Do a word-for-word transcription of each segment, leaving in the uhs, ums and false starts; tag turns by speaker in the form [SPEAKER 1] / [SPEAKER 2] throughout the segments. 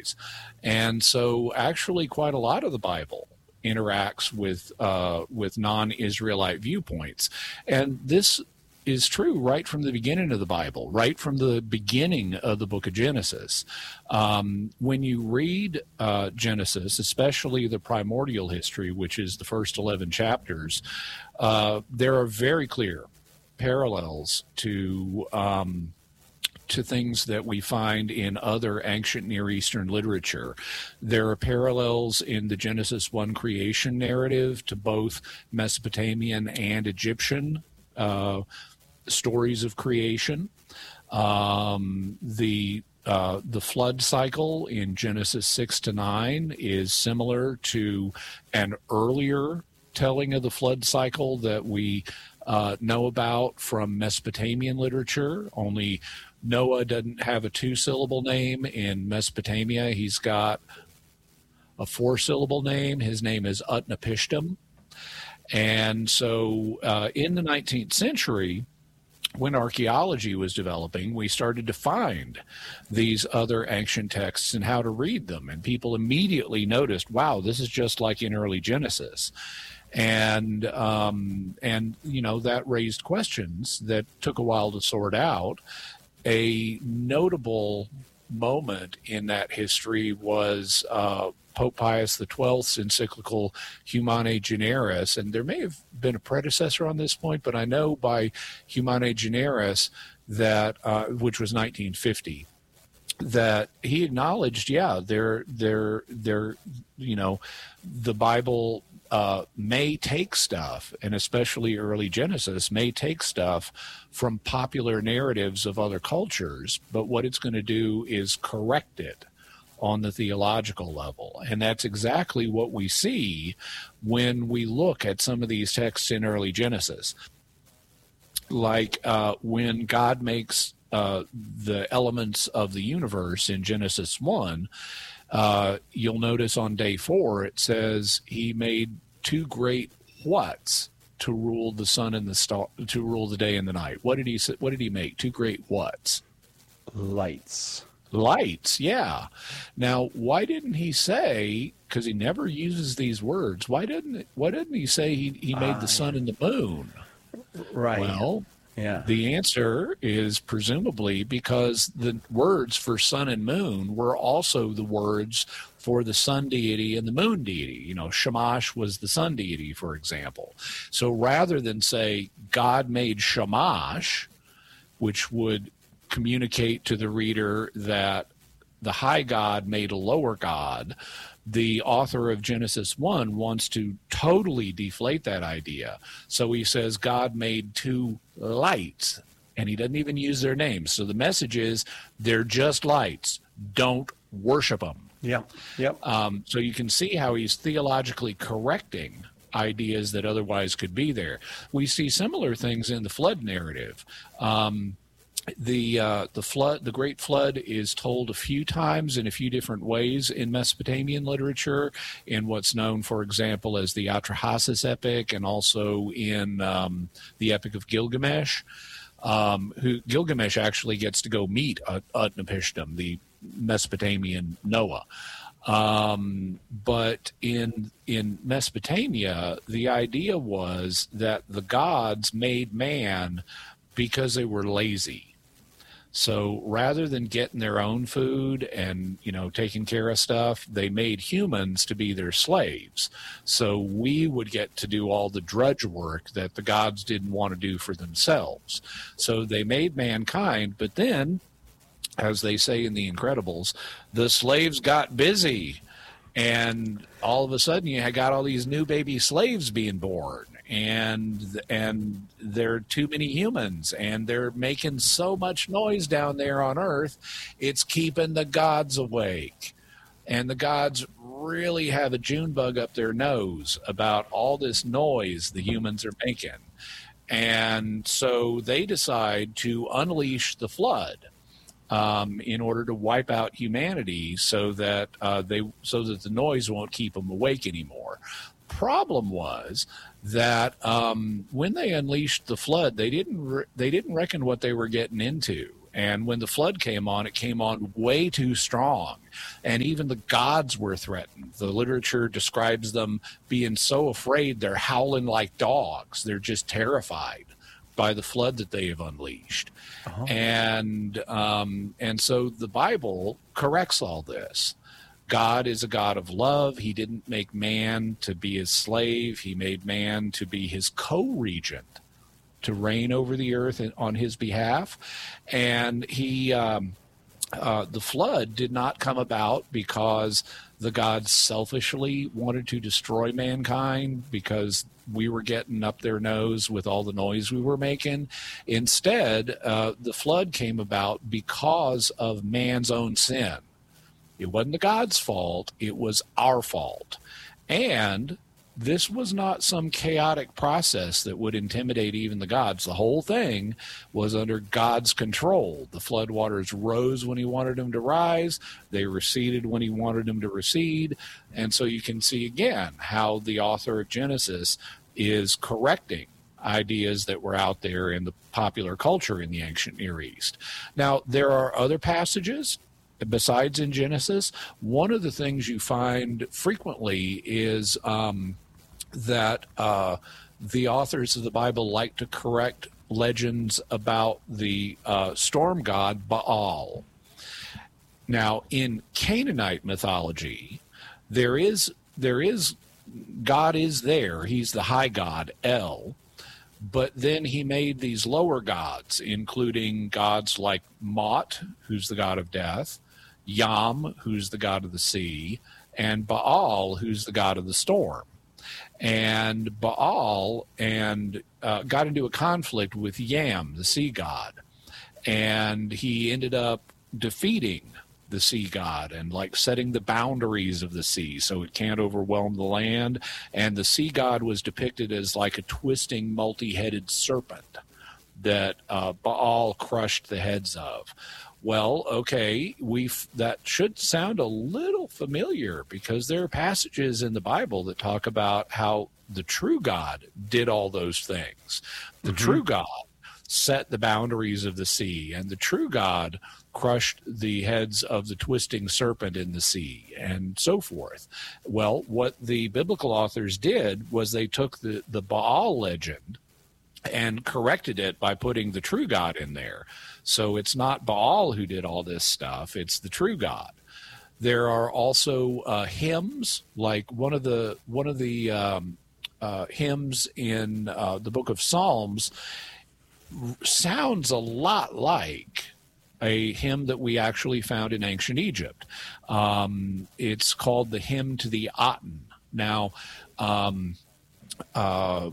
[SPEAKER 1] stories. And so actually quite a lot of the Bible interacts with uh, with non-Israelite viewpoints. And this is true right from the beginning of the Bible, right from the beginning of the book of Genesis. Um, when you read uh, Genesis, especially the primordial history, which is the first eleven chapters, uh, there are very clear parallels to um, to things that we find in other ancient Near Eastern literature. There are parallels in the Genesis one creation narrative to both Mesopotamian and Egyptian uh, stories of creation. Um, the uh, the flood cycle in Genesis six to nine is similar to an earlier telling of the flood cycle that we uh, know about from Mesopotamian literature, only Noah doesn't have a two-syllable name. In Mesopotamia, he's got a four-syllable name. His name is Utnapishtim. And so uh, in the nineteenth century, when archaeology was developing, we started to find these other ancient texts and how to read them. And people immediately noticed, wow, this is just like in early Genesis. And, um, and you know, that raised questions that took a while to sort out. A notable moment in that history was uh, Pope Pius the twelfth's encyclical Humanae Generis, and there may have been a predecessor on this point, but I know by Humanae Generis that, uh, which was nineteen fifty, that he acknowledged, yeah, they're, they're, they're, you know, the Bible uh, may take stuff, and especially early Genesis, may take stuff from popular narratives of other cultures, but what it's going to do is correct it on the theological level. And that's exactly what we see when we look at some of these texts in early Genesis. Like uh, when God makes uh, the elements of the universe in Genesis one, uh, you'll notice on day four it says he made two great whats to rule the sun and the star, to rule the day and the night. What did he say? What did he make? Two great whats?
[SPEAKER 2] Lights.
[SPEAKER 1] Lights, yeah. Now, why didn't he say, because he never uses these words, why didn't why didn't he say he, he made
[SPEAKER 2] uh,
[SPEAKER 1] the sun and the moon?
[SPEAKER 2] Right.
[SPEAKER 1] Well,
[SPEAKER 2] yeah.
[SPEAKER 1] The answer is presumably because the words for sun and moon were also the words for the sun deity and the moon deity. You know, Shamash was the sun deity, for example. So rather than say God made Shamash, which would communicate to the reader that the high God made a lower God, the author of Genesis one wants to totally deflate that idea. So he says God made two lights, and he doesn't even use their names. So the message is they're just lights. Don't worship them.
[SPEAKER 2] Yeah. Yep.
[SPEAKER 1] Um, so you can see how he's theologically correcting ideas that otherwise could be there. We see similar things in the flood narrative. Um, The uh, the flood, the Great Flood, is told a few times in a few different ways in Mesopotamian literature, in what's known, for example, as the Atrahasis epic, and also in um, the Epic of Gilgamesh. Um, who Gilgamesh actually gets to go meet Ut- Utnapishtim, the Mesopotamian Noah. Um, but in in Mesopotamia, the idea was that the gods made man because they were lazy. So rather than getting their own food and, you know, taking care of stuff, they made humans to be their slaves. So we would get to do all the drudge work that the gods didn't want to do for themselves. So they made mankind, but then, as they say in The Incredibles, the slaves got busy. And all of a sudden you got all these new baby slaves being born, and and there are too many humans, and they're making so much noise down there on Earth, it's keeping the gods awake. And the gods really have a June bug up their nose about all this noise the humans are making. And so they decide to unleash the flood. Um, in order to wipe out humanity, so that uh, they so that the noise won't keep them awake anymore. Problem was that um, when they unleashed the flood, they didn't re- they didn't reckon what they were getting into, And when the flood came on, it came on way too strong. And even the gods were threatened. The literature describes them being so afraid they're howling like dogs. They're just terrified by the flood that they have unleashed. Uh-huh. And um, and so the Bible corrects all this. God is a God of love. He didn't make man to be his slave. He made man to be his co-regent, to reign over the earth on his behalf. And he, um, uh, the flood did not come about because the gods selfishly wanted to destroy mankind because we were getting up their nose with all the noise we were making. Instead, uh, the flood came about because of man's own sin. It wasn't the God's fault. It was our fault. And this was not some chaotic process that would intimidate even the gods. The whole thing was under God's control. The floodwaters rose when he wanted them to rise. They receded when he wanted them to recede. And so you can see again how the author of Genesis is correcting ideas that were out there in the popular culture in the ancient Near East. Now, there are other passages besides in Genesis. One of the things you find frequently is um, that uh, the authors of the Bible like to correct legends about the uh, storm god Baal. Now, in Canaanite mythology, there is there is God is there. He's the high god, El. But then he made these lower gods, including gods like Mot, who's the god of death, Yam, who's the god of the sea, and Baal, who's the god of the storm. And Baal and uh, got into a conflict with Yam, the sea god, and he ended up defeating the sea god and like setting the boundaries of the sea so it can't overwhelm the land. And the sea god was depicted as like a twisting, multi-headed serpent that uh, Baal crushed the heads of. Well, okay, we that should sound a little familiar because there are passages in the Bible that talk about how the true God did all those things. The mm-hmm. true God set the boundaries of the sea, and the true God crushed the heads of the twisting serpent in the sea, and so forth. Well, what the biblical authors did was they took the, the Baal legend and corrected it by putting the true God in there. So it's not Baal who did all this stuff, it's the true God. There are also uh, hymns, like one of the one of the um, uh, hymns in uh, the book of Psalms sounds a lot like a hymn that we actually found in ancient Egypt. Um, it's called the Hymn to the Aten. Now, um, uh,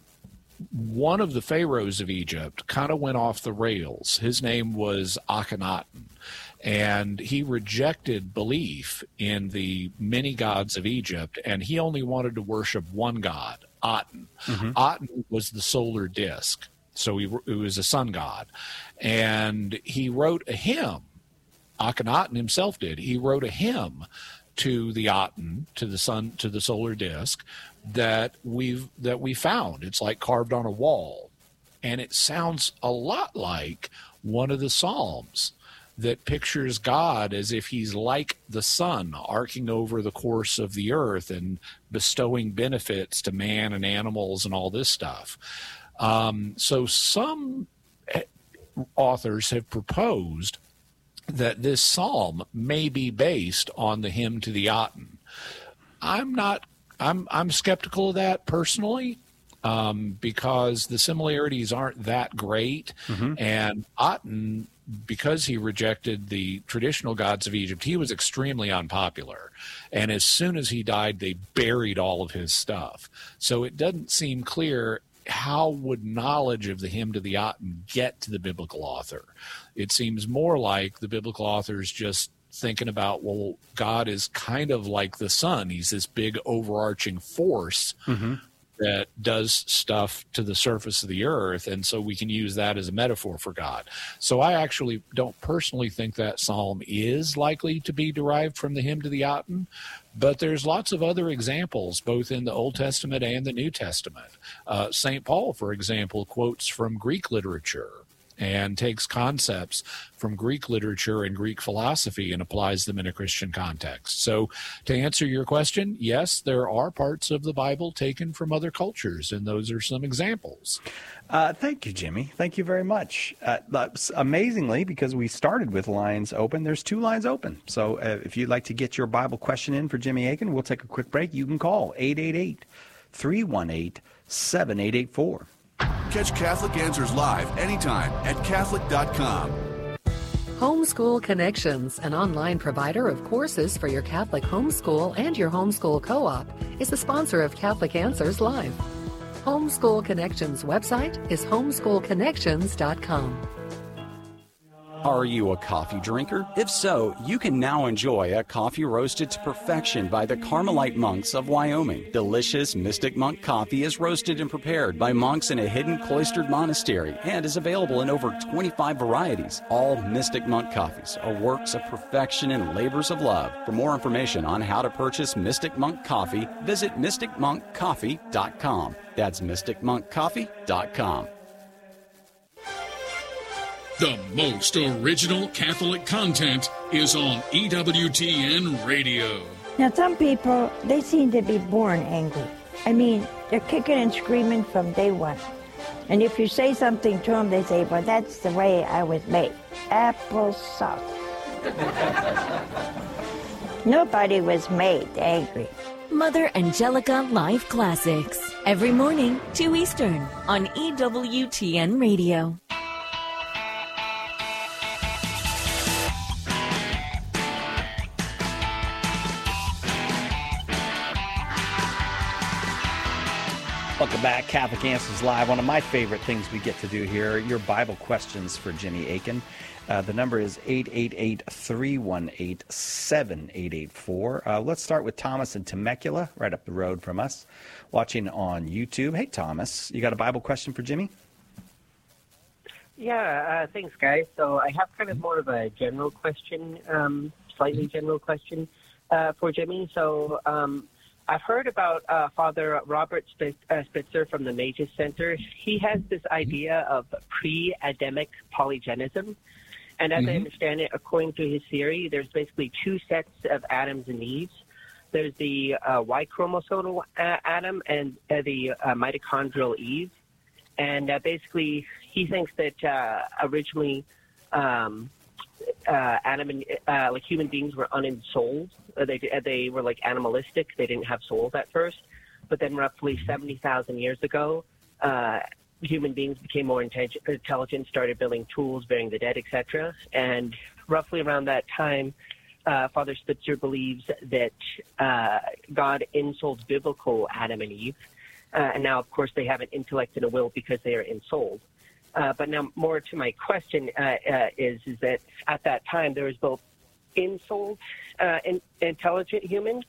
[SPEAKER 1] one of the pharaohs of Egypt kind of went off the rails. His name was Akhenaten, and he rejected belief in the many gods of Egypt, and he only wanted to worship one god, Aten. Mm-hmm. Aten was the solar disk, so he, he was a sun god. And he wrote a hymn. Akhenaten himself did. He wrote a hymn to the Aten, to the sun, to the solar disk, that we've that we found. It's like carved on a wall, and it sounds a lot like one of the Psalms that pictures God as if he's like the sun, arcing over the course of the earth and bestowing benefits to man and animals and all this stuff. Um, so some authors have proposed that this psalm may be based on the hymn to the Aten. I'm not. I'm I'm skeptical of that personally, um, because the similarities aren't that great, mm-hmm. and Aten, because he rejected the traditional gods of Egypt, he was extremely unpopular. And as soon as he died, they buried all of his stuff. So it doesn't seem clear how would knowledge of the hymn to the Aten get to the biblical author. It seems more like the biblical authors just thinking about, well, God is kind of like the sun. He's this big overarching force mm-hmm. that does stuff to the surface of the earth, and so we can use that as a metaphor for God. So I actually don't personally think that psalm is likely to be derived from the hymn to the Aten, but there's lots of other examples, both in the Old Testament and the New Testament. Uh, Saint Paul, for example, quotes from Greek literature and takes concepts from Greek literature and Greek philosophy and applies them in a Christian context. So to answer your question, yes, there are parts of the Bible taken from other cultures, and those are some examples.
[SPEAKER 2] Uh, thank you, Jimmy. Thank you very much. Uh, that's amazingly, because we started with lines open, there's two lines open. So uh, if you'd like to get your Bible question in for Jimmy Akin, we'll take a quick break. You can call eight eight eight, three one eight, seven eight eight four.
[SPEAKER 3] Catch Catholic Answers live anytime at Catholic dot com.
[SPEAKER 4] Homeschool Connections, an online provider of courses for your Catholic homeschool and your homeschool co-op, is the sponsor of Catholic Answers Live. Homeschool Connections website is homeschool connections dot com.
[SPEAKER 5] Are you a coffee drinker? If so, you can now enjoy a coffee roasted to perfection by the Carmelite monks of Wyoming. Delicious Mystic Monk coffee is roasted and prepared by monks in a hidden cloistered monastery and is available in over twenty-five varieties. All Mystic Monk coffees are works of perfection and labors of love. For more information on how to purchase Mystic Monk coffee, visit mystic monk coffee dot com. That's mystic monk coffee dot com.
[SPEAKER 6] The most original Catholic content is on E W T N Radio.
[SPEAKER 7] Now, some people, they seem to be born angry. I mean, they're kicking and screaming from day one. And if you say something to them, they say, well, that's the way I was made. Applesauce. Nobody was made angry.
[SPEAKER 8] Mother Angelica Live Classics. Every morning, two Eastern, on E W T N Radio.
[SPEAKER 2] Welcome back, Catholic Answers Live. One of my favorite things we get to do here, your Bible questions for Jimmy Akin. Uh, the number is eight eight eight, three one eight, seven eight eight four. Uh, let's start with Thomas in Temecula, right up the road from us, watching on YouTube. Hey, Thomas, you got a Bible question for Jimmy?
[SPEAKER 9] Yeah, uh, thanks, guys. So I have kind of more of a general question, um, slightly general question uh, for Jimmy. So um, I've heard about uh, Father Robert Spitz, uh, Spitzer from the Magus Center. He has this idea of pre-Adamic polygenism. And as mm-hmm. I understand it, according to his theory, there's basically two sets of Adams and Eves. There's the uh, Y chromosomal uh, Adam and uh, the uh, mitochondrial Eve. And uh, basically, he thinks that uh, originally um, uh, Adam and uh, like human beings were unensouled. Uh, they they were like animalistic. They didn't have souls at first. But then, roughly seventy thousand years ago, uh, human beings became more intelligent, started building tools, burying the dead, et cetera. And roughly around that time, uh, Father Spitzer believes that uh, God ensouled biblical Adam and Eve. Uh, and now, of course, they have an intellect and a will because they are ensouled. Uh, but now, more to my question uh, uh, is, is that at that time, there was both ensouled, uh, in, intelligent humans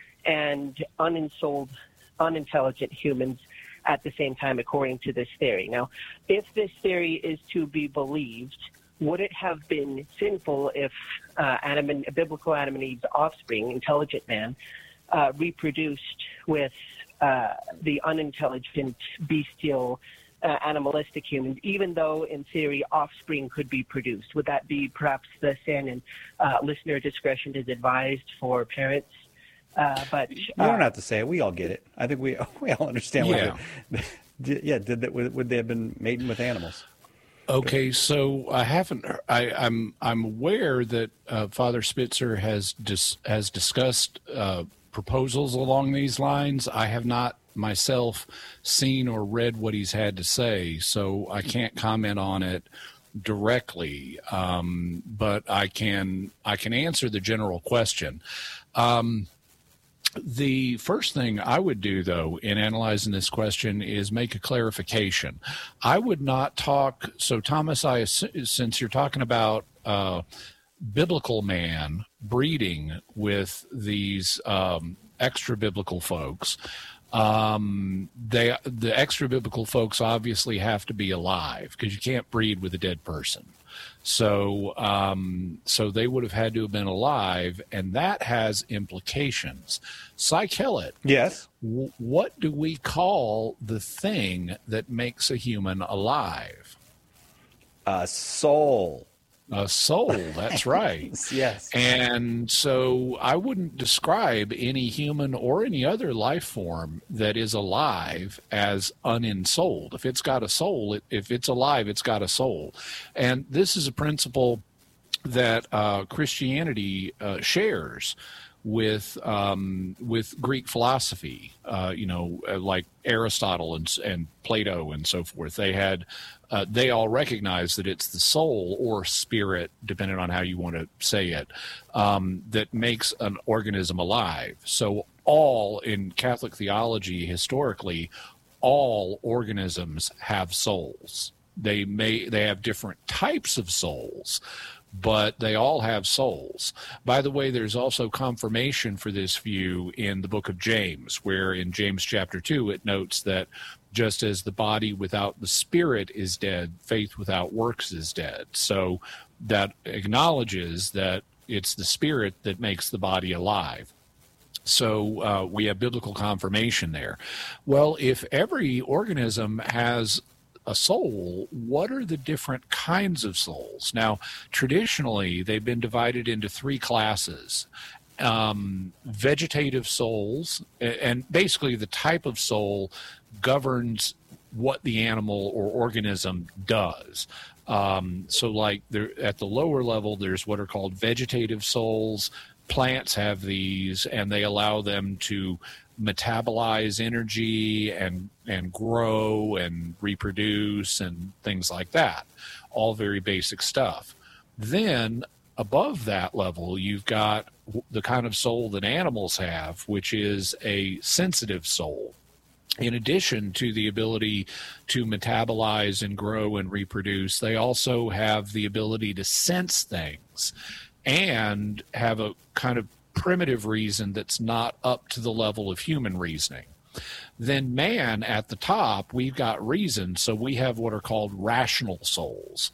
[SPEAKER 9] and unensouled, unintelligent humans at the same time, according to this theory. Now, if this theory is to be believed, would it have been sinful if uh, Adam and biblical Adam and Eve's offspring, intelligent man, uh, reproduced with uh, the unintelligent, bestial, uh, animalistic humans, even though in theory offspring could be produced? Would that be perhaps the sin? And uh, listener discretion is advised for parents. Uh, but uh,
[SPEAKER 2] you don't have to say it. We all get it. I think we we all understand.
[SPEAKER 1] Yeah.
[SPEAKER 2] What they, yeah. Did that? Would they have been mating with animals?
[SPEAKER 1] Okay, so I haven't. I, I'm I'm aware that uh, Father Spitzer has dis, has discussed uh, proposals along these lines. I have not myself seen or read what he's had to say, so I can't comment on it directly. Um, but I can I can answer the general question. Um, The first thing I would do, though, in analyzing this question is make a clarification. I would not talk, so Thomas, I since you're talking about uh, biblical man breeding with these um, extra-biblical folks, um, they the extra-biblical folks obviously have to be alive because you can't breed with a dead person. So um, so they would have had to have been alive, and that has implications. Cy Kellett,
[SPEAKER 2] yes.
[SPEAKER 1] W- what do we call the thing that makes a human alive?
[SPEAKER 2] A soul.
[SPEAKER 1] A soul, that's right.
[SPEAKER 2] Yes.
[SPEAKER 1] And so I wouldn't describe any human or any other life form that is alive as unensouled. If it's got a soul, it, if it's alive, it's got a soul. And this is a principle that uh, Christianity uh, shares with um, with Greek philosophy, uh, you know, like Aristotle and, and Plato and so forth. They had, uh, they all recognize that it's the soul or spirit, depending on how you want to say it, um, that makes an organism alive. So all in Catholic theology, historically, all organisms have souls. They may they have different types of souls, but they all have souls. By the way, there's also confirmation for this view in the book of James, where in James chapter two, it notes that just as the body without the spirit is dead, faith without works is dead. So that acknowledges that it's the spirit that makes the body alive. So uh, we have biblical confirmation there. Well, if every organism has a soul, what are the different kinds of souls? Now, traditionally, they've been divided into three classes. Um, vegetative souls, and basically the type of soul governs what the animal or organism does. Um, so like there, at the lower level, there's what are called vegetative souls. Plants have these, and they allow them to metabolize energy and and grow and reproduce and things like that. All very basic stuff. Then above that level, you've got the kind of soul that animals have, which is a sensitive soul. In addition to the ability to metabolize and grow and reproduce, they also have the ability to sense things and have a kind of primitive reason that's not up to the level of human reasoning. Then man, at the top, we've got reason, so we have what are called rational souls.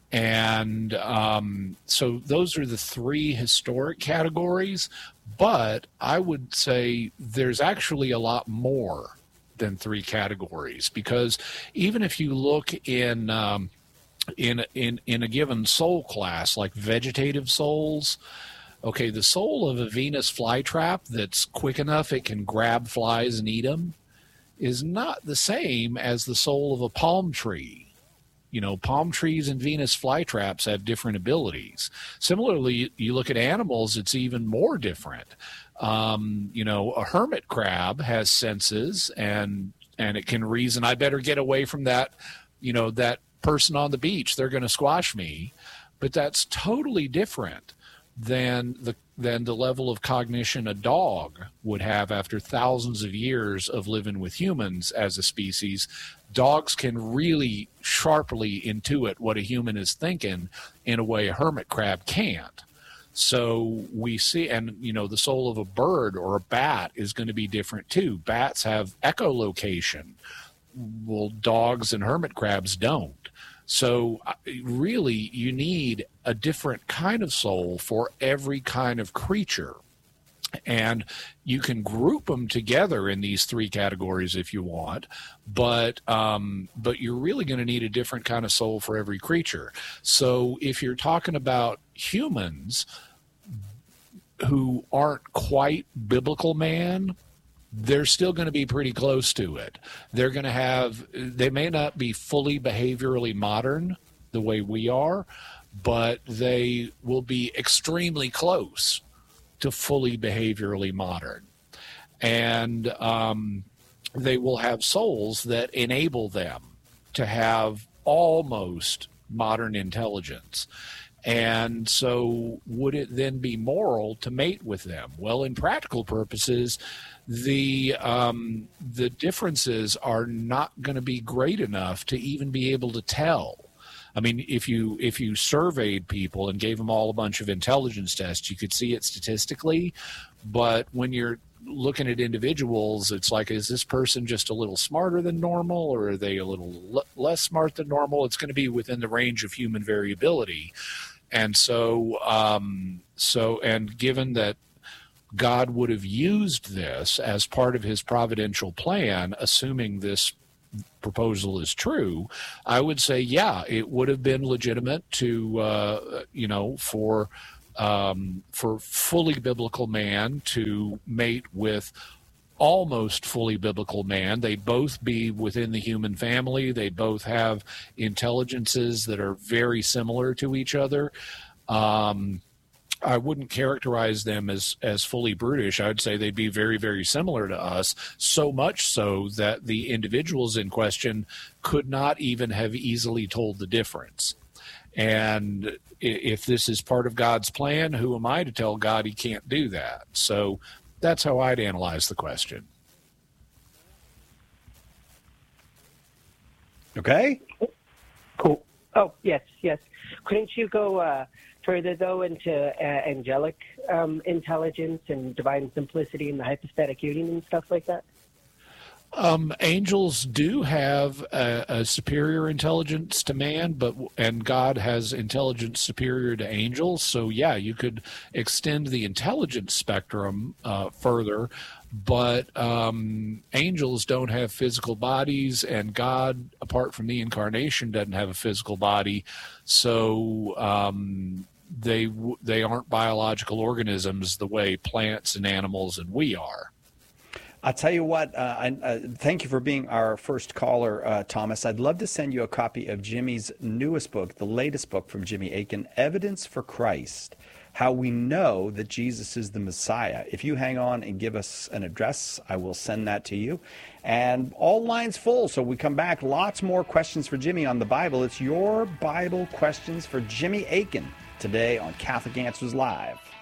[SPEAKER 1] And um, so those are the three historic categories, but I would say there's actually a lot more than three categories, because even if you look in um, in in in a given soul class, like vegetative souls, okay, the soul of a Venus flytrap that's quick enough it can grab flies and eat them is not the same as the soul of a palm tree. You know, palm trees and Venus flytraps have different abilities. Similarly, you look at animals, it's even more different. Um, you know, a hermit crab has senses, and and it can reason, I better get away from that, you know, that person on the beach, they're going to squash me. But that's totally different than the than the level of cognition a dog would have after thousands of years of living with humans as a species. Dogs can really sharply intuit what a human is thinking in a way a hermit crab can't. So we see, and you know, the soul of a bird or a bat is going to be different too. Bats have echolocation. Well, dogs and hermit crabs don't. So really, you need a different kind of soul for every kind of creature. And you can group them together in these three categories if you want, but um, but you're really going to need a different kind of soul for every creature. So if you're talking about humans who aren't quite biblical man, they're still going to be pretty close to it. They're going to have, they may not be fully behaviorally modern the way we are, but they will be extremely close to fully behaviorally modern. And um, they will have souls that enable them to have almost modern intelligence. And so would it then be moral to mate with them? Well, in practical purposes, the um, the differences are not going to be great enough to even be able to tell. I mean, if you if you surveyed people and gave them all a bunch of intelligence tests, you could see it statistically. But when you're looking at individuals, it's like, is this person just a little smarter than normal, or are they a little l- less smart than normal? It's going to be within the range of human variability. And so, um, so, and given that God would have used this as part of his providential plan, assuming this proposal is true, I would say, yeah, it would have been legitimate to, uh, you know, for um, for fully biblical man to mate with almost fully biblical man. They'd both be within the human family. They both have intelligences that are very similar to each other. Um, I wouldn't characterize them as, as fully brutish. I would say they'd be very, very similar to us, so much so that the individuals in question could not even have easily told the difference. And if this is part of God's plan, who am I to tell God he can't do that? So that's how I'd analyze the question.
[SPEAKER 2] Okay.
[SPEAKER 9] Cool. Oh, yes, yes. Couldn't you go uh, further, though, into uh, angelic um, intelligence and divine simplicity and the hypostatic union and stuff like that?
[SPEAKER 1] Um, angels do have a, a superior intelligence to man, but and God has intelligence superior to angels. So yeah, you could extend the intelligence spectrum uh, further, but um, angels don't have physical bodies, and God, apart from the incarnation, doesn't have a physical body. So um, they they aren't biological organisms the way plants and animals and we are.
[SPEAKER 2] I'll tell you what, uh, I, uh, thank you for being our first caller, uh, Thomas. I'd love to send you a copy of Jimmy's newest book, the latest book from Jimmy Akin, Evidence for Christ, How We Know That Jesus is the Messiah. If you hang on and give us an address, I will send that to you. And all lines full, so we come back. Lots more questions for Jimmy on the Bible. It's your Bible questions for Jimmy Akin today on Catholic Answers Live.